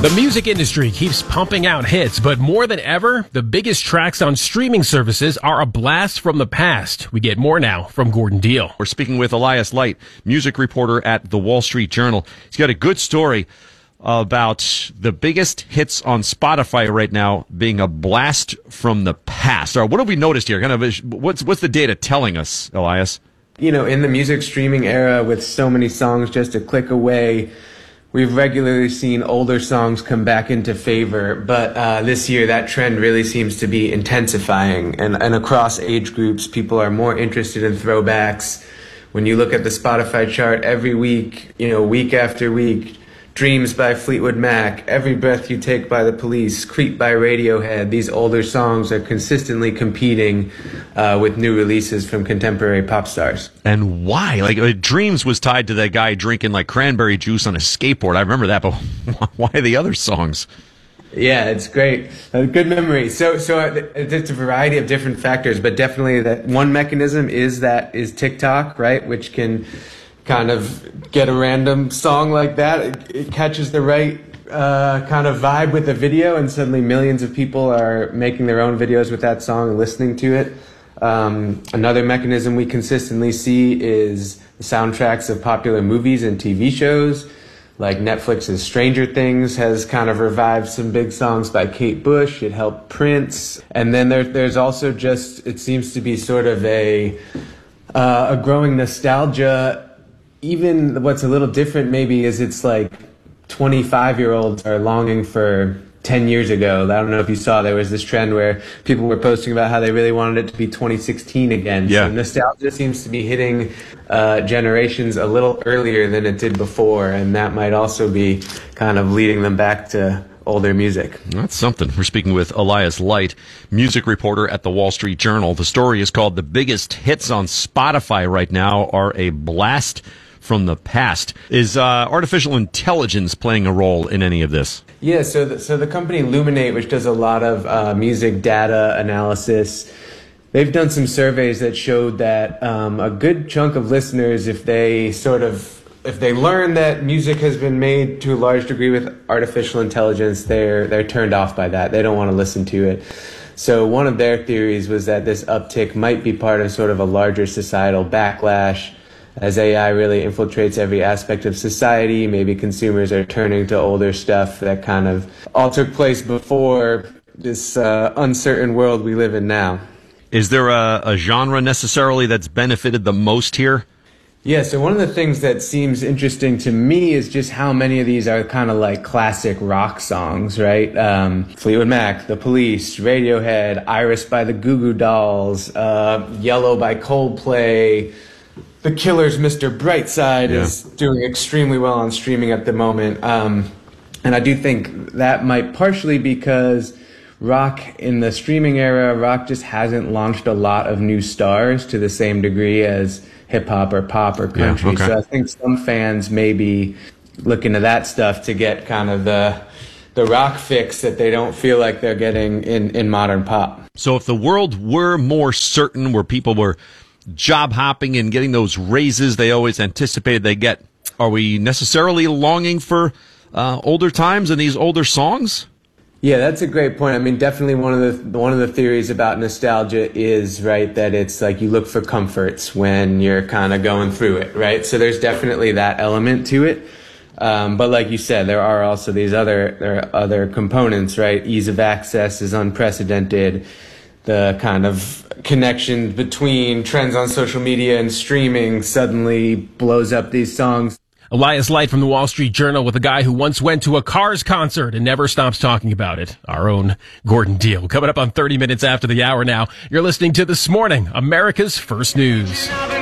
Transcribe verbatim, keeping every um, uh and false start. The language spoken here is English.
The music industry keeps pumping out hits, but more than ever, the biggest tracks on streaming services are a blast from the past. We get more now from Gordon Deal. We're speaking with Elias Light, music reporter at The Wall Street Journal. He's got a good story about the biggest hits on Spotify right now being a blast from the past. All right, what have we noticed here? Kind of, what's what's the data telling us, Elias? You know, in the music streaming era, with so many songs just a click away, we've regularly seen older songs come back into favor, but uh, this year that trend really seems to be intensifying. And, and across age groups, people are more interested in throwbacks. When you look at the Spotify chart every week, you know, week after week, Dreams by Fleetwood Mac, Every Breath You Take by The Police, Creep by Radiohead, these older songs are consistently competing uh, with new releases from contemporary pop stars. And why? Like, uh, Dreams was tied to that guy drinking like cranberry juice on a skateboard. I remember that, but why the other songs? Yeah, it's great. Uh, good memory. So, so uh, it's a variety of different factors, but definitely that one mechanism is that is TikTok, right? Which can kind of get a random song like that. It, it catches the right uh, kind of vibe with the video, and suddenly millions of people are making their own videos with that song and listening to it. Um, another mechanism we consistently see is the soundtracks of popular movies and T V shows. Like Netflix's Stranger Things has kind of revived some big songs by Kate Bush. It helped Prince. And then there, there's also just, it seems to be sort of a, uh, a growing nostalgia. Even what's a little different maybe is it's like twenty-five-year-olds are longing for ten years ago. I don't know if you saw, there was this trend where people were posting about how they really wanted it to be twenty sixteen again. Yeah. So nostalgia seems to be hitting uh, generations a little earlier than it did before, and that might also be kind of leading them back to older music. That's something. We're speaking with Elias Light, music reporter at The Wall Street Journal. The story is called "The Biggest Hits on Spotify Right Now Are a Blast from the Past." Is uh, artificial intelligence playing a role in any of this? Yeah, so the, so the company Luminate, which does a lot of uh, music data analysis, they've done some surveys that showed that um, a good chunk of listeners, if they sort of, if they learn that music has been made to a large degree with artificial intelligence, they're they're turned off by that. They don't want to listen to it. So one of their theories was that this uptick might be part of sort of a larger societal backlash. As A I really infiltrates every aspect of society, maybe consumers are turning to older stuff that kind of all took place before this uh, uncertain world we live in now. Is there a, a genre necessarily that's benefited the most here? Yeah, so one of the things that seems interesting to me is just how many of these are kind of like classic rock songs, right? Um, Fleetwood Mac, The Police, Radiohead, Iris by the Goo Goo Dolls, uh, Yellow by Coldplay. The Killer's Mister Brightside yeah. is doing extremely well on streaming at the moment. Um, and I do think that might partially because rock in the streaming era, rock just hasn't launched a lot of new stars to the same degree as hip-hop or pop or country. Yeah, okay. So I think some fans may be looking to that stuff to get kind of the the rock fix that they don't feel like they're getting in, in modern pop. So if the world were more certain, where people were job hopping and getting those raises they always anticipated they get, are we necessarily longing for uh, older times and these older songs? Yeah, that's a great point. I mean, definitely one of the one of the theories about nostalgia is, right, that it's like you look for comforts when you're kind of going through it, right? So there's definitely that element to it. Um, but like you said, there are also these other there are other components, right? Ease of access is unprecedented. The kind of connection between trends on social media and streaming suddenly blows up these songs. Elias Light from The Wall Street Journal with a guy who once went to a Cars concert and never stops talking about it. Our own Gordon Deal. Coming up on thirty minutes after the hour now, you're listening to This Morning, America's First News.